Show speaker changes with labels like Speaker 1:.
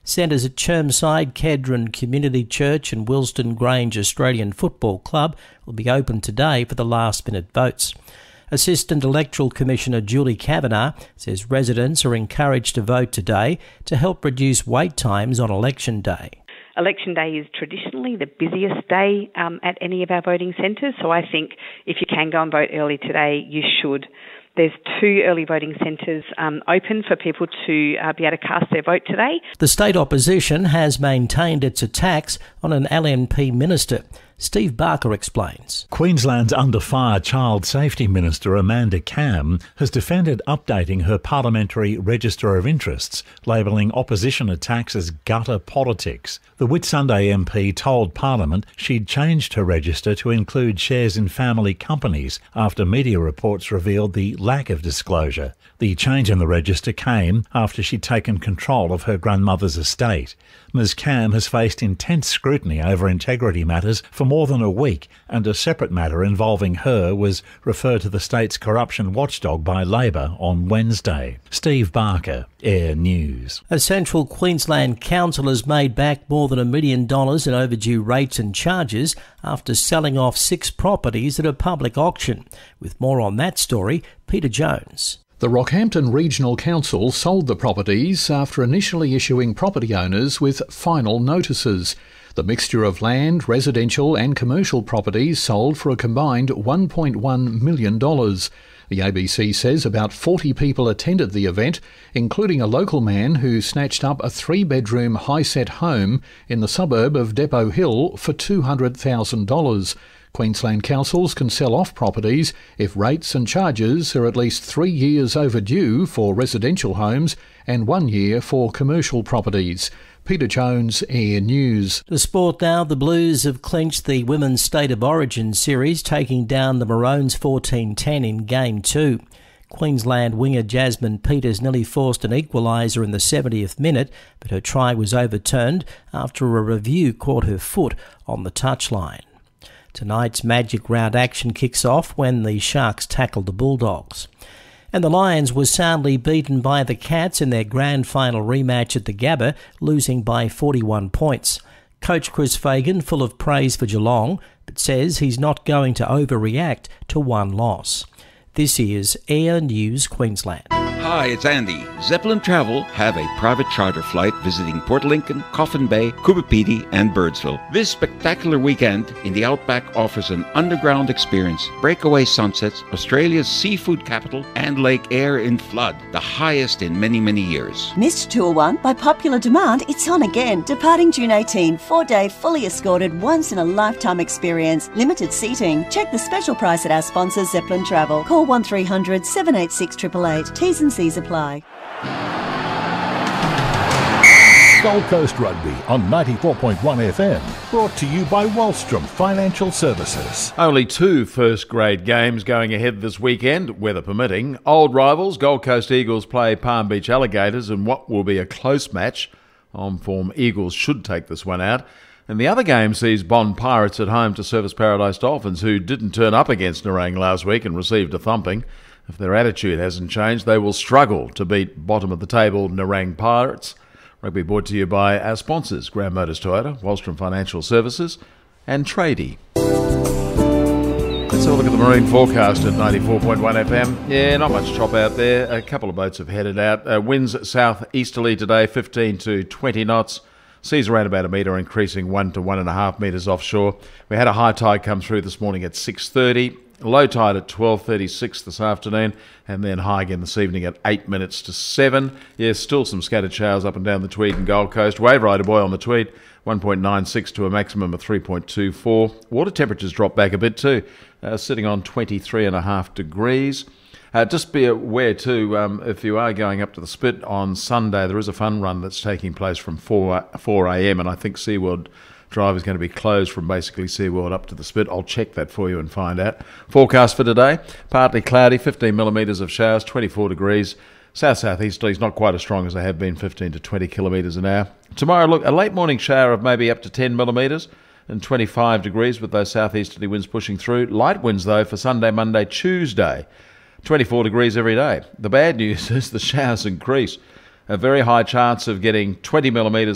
Speaker 1: Centres at Chermside, Kedron Community Church and Wilston Grange Australian Football Club will be open today for the last-minute votes. Assistant Electoral Commissioner Julie Kavanagh says residents are encouraged to vote today to help reduce wait times on election day.
Speaker 2: Election day is traditionally the busiest day at any of our voting centres, so I think if you can go and vote early today, you should. There's 2 early voting centres open for people to be able to cast their vote today.
Speaker 1: The state opposition has maintained its attacks on an LNP minister. Steve Barker explains.
Speaker 3: Queensland's under-fire Child Safety Minister Amanda Cam has defended updating her parliamentary register of interests, labelling opposition attacks as gutter politics. The Whitsunday MP told Parliament she'd changed her register to include shares in family companies after media reports revealed the lack of disclosure. The change in the register came after she'd taken control of her grandmother's estate. Ms Cam has faced intense scrutiny over integrity matters for more than a week, and a separate matter involving her was referred to the state's corruption watchdog by Labor on Wednesday. Steve Barker, Air News.
Speaker 1: A Central Queensland council has made back more than $1 million in overdue rates and charges after selling off 6 properties at a public auction. With more on that story, Peter Jones.
Speaker 4: The Rockhampton Regional Council sold the properties after initially issuing property owners with final notices. The mixture of land, residential and commercial properties sold for a combined $1.1 million. The ABC says about 40 people attended the event, including a local man who snatched up a 3-bedroom high-set home in the suburb of Depot Hill for $200,000. Queensland councils can sell off properties if rates and charges are at least 3 years overdue for residential homes and 1 year for commercial properties. Peter Jones, Air News.
Speaker 1: The sport now. The Blues have clinched the Women's State of Origin series, taking down the Maroons 14-10 in Game 2. Queensland winger Jasmine Peters nearly forced an equaliser in the 70th minute, but her try was overturned after a review caught her foot on the touchline. Tonight's Magic Round action kicks off when the Sharks tackle the Bulldogs. And the Lions were soundly beaten by the Cats in their grand final rematch at the Gabba, losing by 41 points. Coach Chris Fagan, full of praise for Geelong, but says he's not going to overreact to one loss. This is Air News Queensland.
Speaker 5: Hi, it's Andy. Zeppelin Travel have a private charter flight visiting Port Lincoln, Coffin Bay, Cooperative and Birdsville. This spectacular weekend in the Outback offers an underground experience, breakaway sunsets, Australia's seafood capital, and Lake Eyre in flood, the highest in many, many years.
Speaker 6: Missed Tour 1? By popular demand, it's on again. Departing June 18, 4-day, fully escorted, once-in-a-lifetime experience. Limited seating. Check the special price at our sponsor, Zeppelin Travel. Call 1300 786 888. T's and C's apply.
Speaker 7: Gold Coast Rugby on 94.1 FM, brought to you by Wallstrom Financial Services.
Speaker 8: Only 2 first-grade games going ahead this weekend, weather permitting. Old rivals, Gold Coast Eagles play Palm Beach Alligators in what will be a close match. On form, Eagles should take this one out. And the other game sees Bond Pirates at home to Surfers Paradise Dolphins, who didn't turn up against Nerang last week and received a thumping. If their attitude hasn't changed, they will struggle to beat bottom-of-the-table Nerang Pirates. Rugby brought to you by our sponsors, Graham Motors Toyota, Wallstrom Financial Services and Tradie. Let's have a look at the marine forecast at 94.1 FM. Yeah, not much chop out there. A couple of boats have headed out. Winds southeasterly today, 15 to 20 knots. Seas around about a metre, increasing 1 to 1.5 metres offshore. We had a high tide come through this morning at 6:30. Low tide at 12:36 this afternoon, and then high again this evening at 8 minutes to 7. Yes, still some scattered showers up and down the Tweed and Gold Coast. Wave rider buoy on the Tweed, 1.96 to a maximum of 3.24. Water temperatures dropped back a bit too, sitting on 23.5 degrees. Just be aware too, if you are going up to the Spit on Sunday, there is a fun run that's taking place from 4 a.m, and I think SeaWorld Drive is going to be closed from basically SeaWorld up to the Spit. I'll check that for you and find out. Forecast for today, partly cloudy, 15 millimetres of showers, 24 degrees. South-southeasterlies not quite as strong as they have been, 15 to 20 kilometres an hour. Tomorrow, look, a late morning shower of maybe up to 10 millimetres and 25 degrees with those southeasterly winds pushing through. Light winds, though, for Sunday, Monday, Tuesday. 24 degrees every day. The bad news is the showers increase. A very high chance of getting 20 millimetres